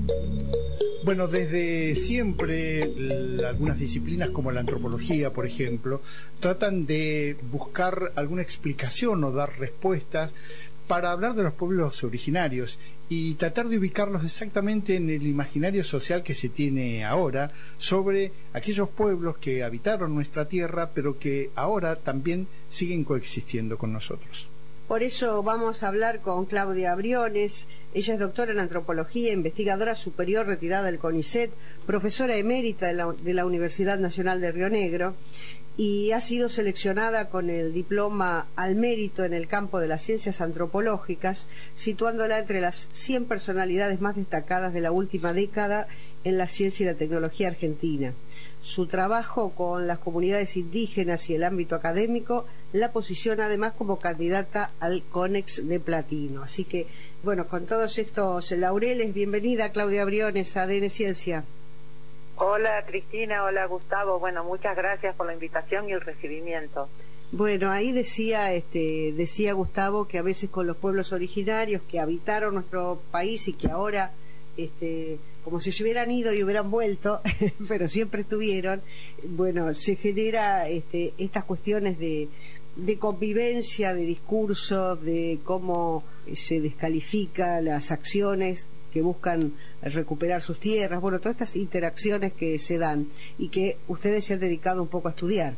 Bueno, desde siempre algunas disciplinas como la antropología, por ejemplo, tratan de buscar alguna explicación o dar respuestas para hablar de los pueblos originarios y tratar de ubicarlos exactamente en el imaginario social que se tiene ahora sobre aquellos pueblos que habitaron nuestra tierra, pero que ahora también siguen coexistiendo con nosotros. Por eso vamos a hablar con Claudia Briones. Ella es doctora en antropología, investigadora superior retirada del CONICET, profesora emérita de la Universidad Nacional de Río Negro, y ha sido seleccionada con el diploma al mérito en el campo de las ciencias antropológicas, situándola entre las 100 personalidades más destacadas de la última década en la ciencia y la tecnología argentina. Su trabajo con las comunidades indígenas y el ámbito académico la posiciona además como candidata al CONEX de platino. Así que, bueno, con todos estos laureles, bienvenida Claudia Briones a ADN Ciencia. Hola Cristina, hola Gustavo, bueno, muchas gracias por la invitación y el recibimiento. Bueno, ahí decía Gustavo que a veces con los pueblos originarios que habitaron nuestro país y que ahora como si se hubieran ido y hubieran vuelto, pero siempre estuvieron, bueno, se genera estas cuestiones de convivencia, de discurso, de cómo se descalifica las acciones que buscan recuperar sus tierras, bueno, todas estas interacciones que se dan y que ustedes se han dedicado un poco a estudiar.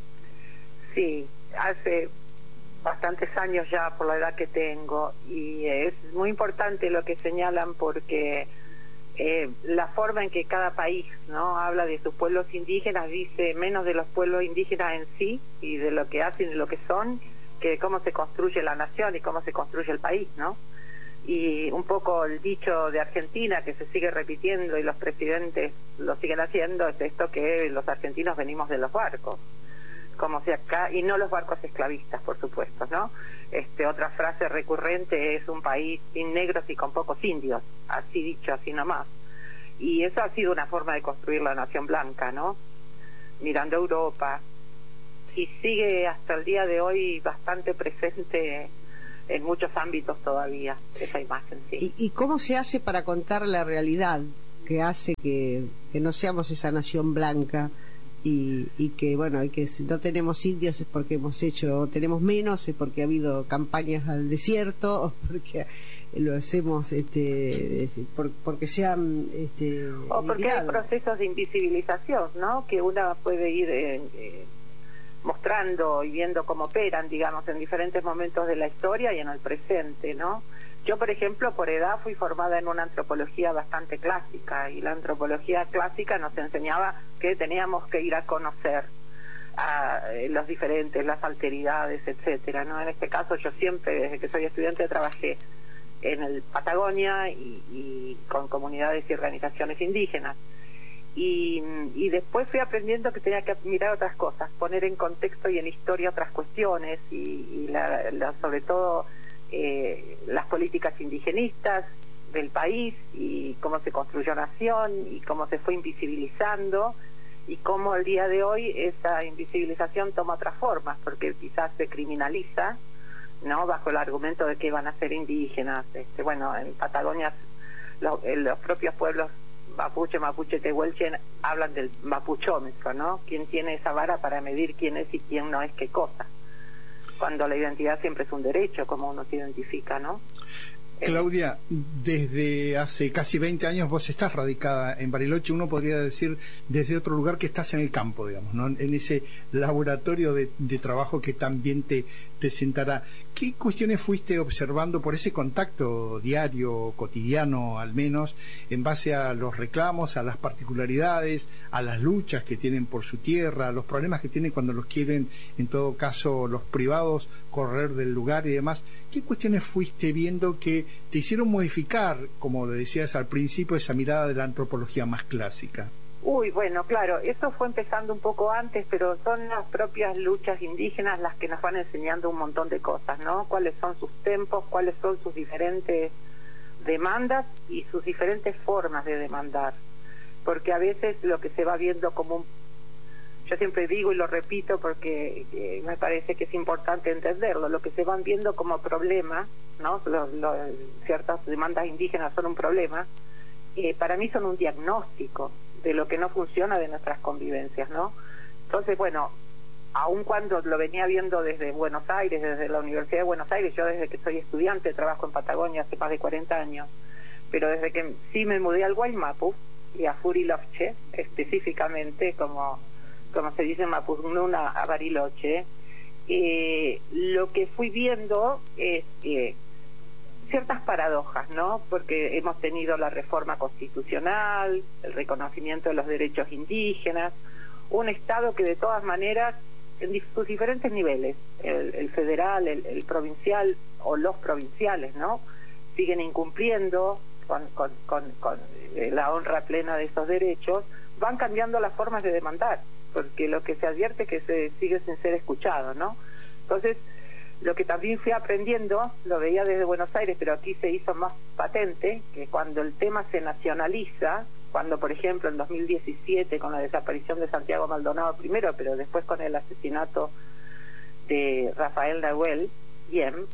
Sí, hace bastantes años ya por la edad que tengo, y es muy importante lo que señalan porque la forma en que cada país no habla de sus pueblos indígenas dice menos de los pueblos indígenas en sí y de lo que hacen y lo que son, que de cómo se construye la nación y cómo se construye el país, ¿no? Y un poco el dicho de Argentina que se sigue repitiendo y los presidentes lo siguen haciendo es esto, que los argentinos venimos de los barcos, como si acá, y no los barcos esclavistas, por supuesto, ¿no? Otra frase recurrente es un país sin negros y con pocos indios, así dicho, así nomás. Y eso ha sido una forma de construir la nación blanca, ¿no? Mirando a Europa. Y sigue hasta el día de hoy bastante presente en muchos ámbitos todavía, esa imagen, sí. ¿Y cómo se hace para contar la realidad que hace que no seamos esa nación blanca? Y que, bueno, y que si no tenemos indios es porque tenemos menos, es porque ha habido campañas al desierto, o porque lo hacemos, porque se han, o porque hay procesos de invisibilización, ¿no? Que una puede ir mostrando y viendo cómo operan, digamos, en diferentes momentos de la historia y en el presente, ¿no? Yo, por ejemplo, por edad fui formada en una antropología bastante clásica, y la antropología clásica nos enseñaba que teníamos que ir a conocer a los diferentes, las alteridades, etcétera, ¿no? En este caso yo siempre, desde que soy estudiante, trabajé en el Patagonia y con comunidades y organizaciones indígenas. Y después fui aprendiendo que tenía que mirar otras cosas, poner en contexto y en historia otras cuestiones, y sobre todo las políticas indigenistas del país, y cómo se construyó nación y cómo se fue invisibilizando, y cómo al día de hoy esa invisibilización toma otras formas, porque quizás se criminaliza, ¿no? Bajo el argumento de que van a ser indígenas. Bueno, en Patagonia los propios pueblos mapuche, tehuelche hablan del mapuchómetro, ¿no? ¿Quién tiene esa vara para medir quién es y quién no es qué cosa? Cuando la identidad siempre es un derecho, como uno se identifica, ¿no? Claudia, desde hace casi 20 años vos estás radicada en Bariloche, uno podría decir desde otro lugar que estás en el campo, digamos, ¿no? En ese laboratorio de trabajo que también te sentará. ¿Qué cuestiones fuiste observando por ese contacto diario, cotidiano al menos, en base a los reclamos, a las particularidades, a las luchas que tienen por su tierra, a los problemas que tienen cuando los quieren, en todo caso, los privados correr del lugar y demás? ¿Qué cuestiones fuiste viendo que te hicieron modificar, como le decías al principio, esa mirada de la antropología más clásica? Uy, bueno, claro, eso fue empezando un poco antes, pero son las propias luchas indígenas las que nos van enseñando un montón de cosas, ¿no? Cuáles son sus tempos, cuáles son sus diferentes demandas y sus diferentes formas de demandar. Porque a veces lo que se va viendo como yo siempre digo y lo repito porque me parece que es importante entenderlo, lo que se van viendo como problema, ¿no? Ciertas demandas indígenas son un problema, para mí son un diagnóstico de lo que no funciona de nuestras convivencias, ¿no? Entonces, bueno, aun cuando lo venía viendo desde Buenos Aires, desde la Universidad de Buenos Aires, yo desde que soy estudiante trabajo en Patagonia hace más de 40 años, pero desde que sí me mudé al Guaymapu y a Furilovche, específicamente, como se dice en Mapudungun, a Bariloche, lo que fui viendo es ciertas paradojas, ¿no? Porque hemos tenido la reforma constitucional, el reconocimiento de los derechos indígenas, un Estado que de todas maneras, en sus diferentes niveles, el federal, el provincial o los provinciales, ¿no? Siguen incumpliendo con la honra plena de esos derechos, van cambiando las formas de demandar, porque lo que se advierte es que se sigue sin ser escuchado, ¿no? Entonces, lo que también fui aprendiendo, lo veía desde Buenos Aires, pero aquí se hizo más patente, que cuando el tema se nacionaliza, cuando por ejemplo en 2017 con la desaparición de Santiago Maldonado primero, pero después con el asesinato de Rafael Nahuel Yem,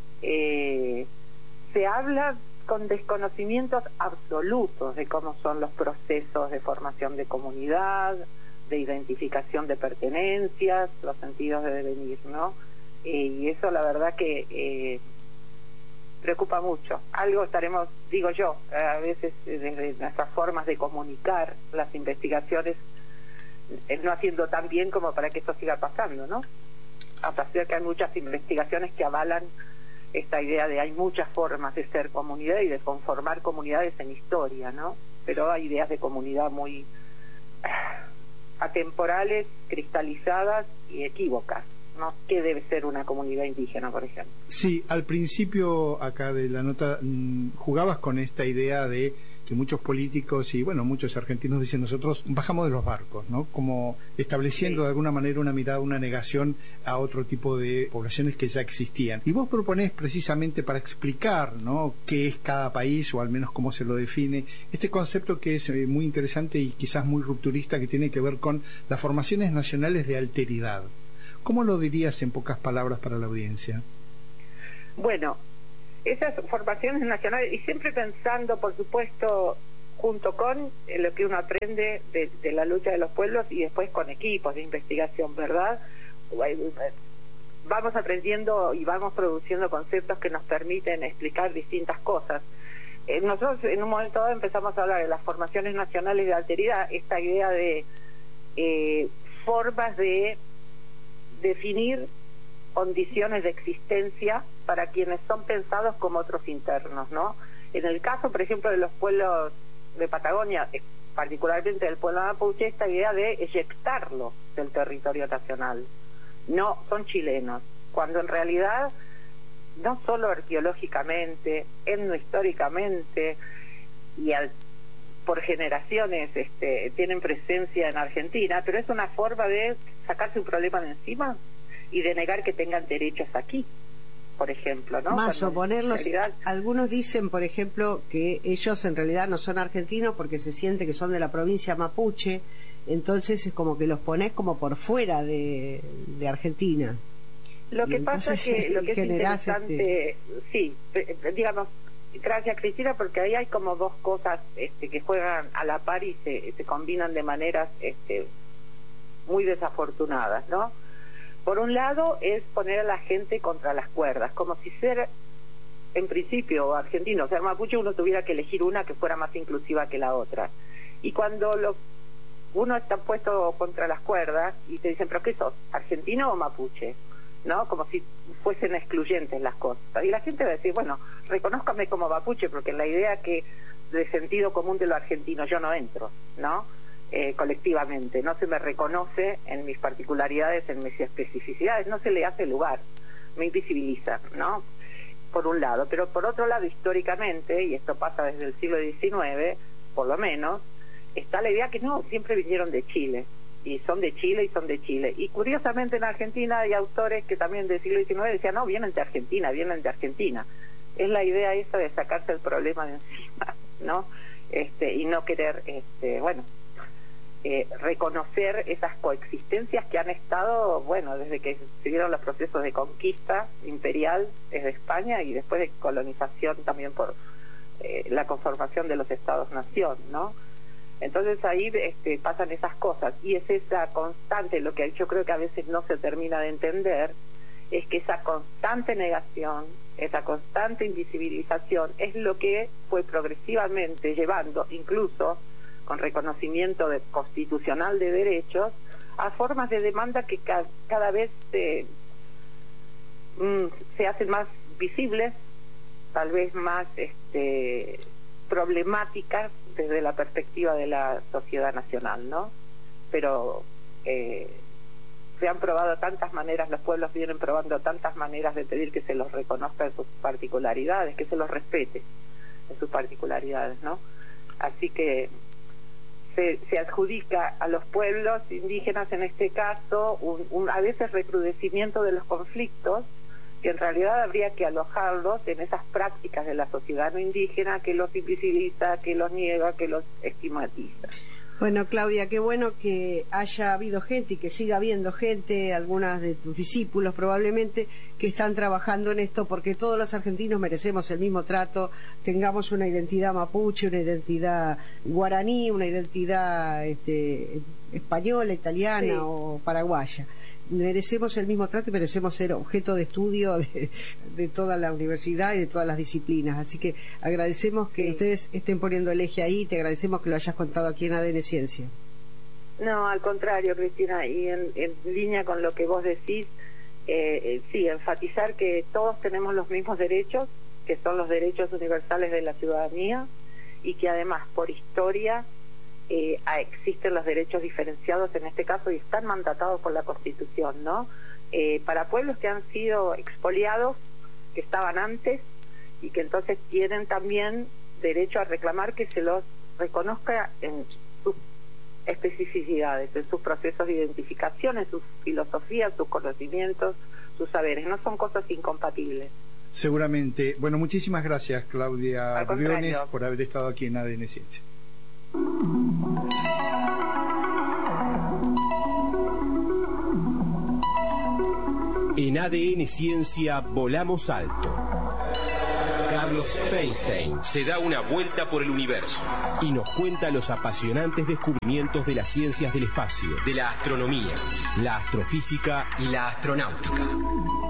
se habla con desconocimientos absolutos de cómo son los procesos de formación de comunidad, de identificación de pertenencias, los sentidos de devenir, ¿no? Y eso la verdad que preocupa mucho. Algo estaremos, digo yo, a veces desde nuestras formas de comunicar las investigaciones no haciendo tan bien como para que esto siga pasando, ¿no? A pesar de que hay muchas investigaciones que avalan esta idea de hay muchas formas de ser comunidad y de conformar comunidades en historia, ¿no? Pero hay ideas de comunidad muy atemporales, cristalizadas y equívocas, ¿no? ¿Qué debe ser una comunidad indígena, por ejemplo? Sí, al principio acá de la nota jugabas con esta idea de que muchos políticos y bueno, muchos argentinos dicen nosotros bajamos de los barcos, ¿no? Como estableciendo de alguna manera una mirada, una negación a otro tipo de poblaciones que ya existían. Y vos proponés precisamente para explicar, ¿no?, qué es cada país o al menos cómo se lo define, este concepto que es muy interesante y quizás muy rupturista, que tiene que ver con las formaciones nacionales de alteridad. ¿Cómo lo dirías en pocas palabras para la audiencia? Bueno, esas formaciones nacionales, y siempre pensando, por supuesto, junto con lo que uno aprende de la lucha de los pueblos y después con equipos de investigación, ¿verdad? Vamos aprendiendo y vamos produciendo conceptos que nos permiten explicar distintas cosas. Nosotros en un momento dado empezamos a hablar de las formaciones nacionales de alteridad, esta idea de formas de definir condiciones de existencia para quienes son pensados como otros internos, ¿no? En el caso, por ejemplo, de los pueblos de Patagonia, particularmente del pueblo mapuche, esta idea de eyectarlo del territorio nacional. No, son chilenos, cuando en realidad, no solo arqueológicamente, etnohistóricamente y por generaciones tienen presencia en Argentina, pero es una forma de sacarse un problema de encima y de negar que tengan derechos aquí, por ejemplo, ¿no? Más oponerlos, algunos dicen, por ejemplo, que ellos en realidad no son argentinos porque se siente que son de la provincia mapuche, entonces es como que los pones como por fuera de Argentina. Lo que pasa es que lo que es interesante, sí, digamos, gracias Cristina, porque ahí hay como dos cosas que juegan a la par y se combinan de maneras muy desafortunadas, ¿no? Por un lado es poner a la gente contra las cuerdas, como si ser, en principio, argentino, o sea, mapuche, uno tuviera que elegir una que fuera más inclusiva que la otra. Y cuando uno está puesto contra las cuerdas y te dicen, ¿pero qué sos? ¿Argentino o mapuche? ¿No? Como si fuesen excluyentes las cosas. Y la gente va a decir, bueno, reconózcame como mapuche, porque en la idea que de sentido común de lo argentino yo no entro, ¿no? Colectivamente, no se me reconoce en mis particularidades, en mis especificidades, no se le hace lugar, me invisibiliza, ¿no? Por un lado, pero por otro lado, históricamente, y esto pasa desde el siglo XIX, por lo menos, está la idea que no, siempre vinieron de Chile, y son de Chile y son de Chile. Y curiosamente en Argentina hay autores que también del siglo XIX decían, no, vienen de Argentina, vienen de Argentina. Es la idea esa de sacarse el problema de encima, ¿no? Y no querer, reconocer esas coexistencias que han estado, bueno, desde que se dieron los procesos de conquista imperial desde España y después de colonización también por la conformación de los Estados-nación, ¿no? Entonces ahí pasan esas cosas, y es esa constante, lo que yo creo que a veces no se termina de entender, es que esa constante negación, esa constante invisibilización es lo que fue progresivamente llevando, incluso con reconocimiento constitucional de derechos, a formas de demanda que cada vez se hacen más visibles, tal vez más problemáticas desde la perspectiva de la sociedad nacional, ¿no? Pero se han probado tantas maneras, los pueblos vienen probando tantas maneras de pedir que se los reconozca en sus particularidades, que se los respete en sus particularidades, ¿no? Así que se adjudica a los pueblos indígenas, en este caso, un a veces recrudecimiento de los conflictos, que en realidad habría que alojarlos en esas prácticas de la sociedad no indígena que los invisibiliza, que los niega, que los estigmatiza. Bueno, Claudia, qué bueno que haya habido gente y que siga habiendo gente, algunas de tus discípulos probablemente, que están trabajando en esto, porque todos los argentinos merecemos el mismo trato, tengamos una identidad mapuche, una identidad guaraní, una identidad española, italiana, sí, o paraguaya. Merecemos el mismo trato y merecemos ser objeto de estudio de toda la universidad y de todas las disciplinas. Así que agradecemos que ustedes estén poniendo el eje ahí, te agradecemos que lo hayas contado aquí en ADN Ciencia. No, al contrario, Cristina, y en línea con lo que vos decís, sí, enfatizar que todos tenemos los mismos derechos, que son los derechos universales de la ciudadanía, y que además, por historia, existen los derechos diferenciados en este caso y están mandatados por la Constitución, ¿no? Para pueblos que han sido expoliados, que estaban antes y que entonces tienen también derecho a reclamar que se los reconozca en sus especificidades, en sus procesos de identificación, en sus filosofías, sus conocimientos, sus saberes. No son cosas incompatibles. Seguramente. Bueno, muchísimas gracias, Claudia Briones, por haber estado aquí en ADN Ciencia. En ADN Ciencia volamos alto. Carlos Feinstein se da una vuelta por el universo y nos cuenta los apasionantes descubrimientos de las ciencias del espacio, de la astronomía, la astrofísica y la astronáutica.